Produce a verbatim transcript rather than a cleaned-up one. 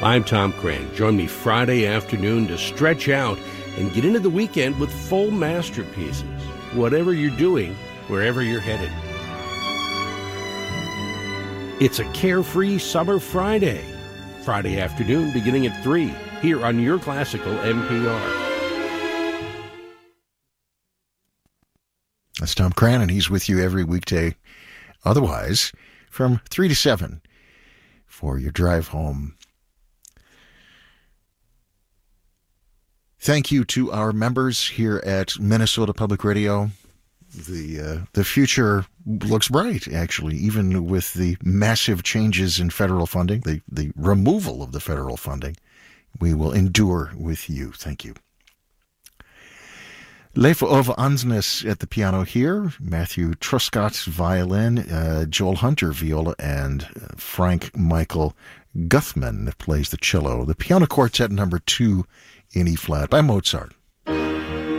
I'm Tom Cran. Join me Friday afternoon to stretch out and get into the weekend with full masterpieces. Whatever you're doing, wherever you're headed. It's a carefree summer Friday. Friday afternoon beginning at three here on your classical N P R. That's Tom Cran, and he's with you every weekday. Otherwise, from three to seven for your drive home. Thank you to our members here at Minnesota Public Radio. The uh, the future looks bright, actually, even with the massive changes in federal funding, the, the removal of the federal funding. We will endure with you. Thank you. Leif Ove Ansnes at the piano here, Matthew Truscott violin, uh, Joel Hunter viola, and Frank Michael Guthman plays the cello. The piano quartet number two in E-flat by Mozart.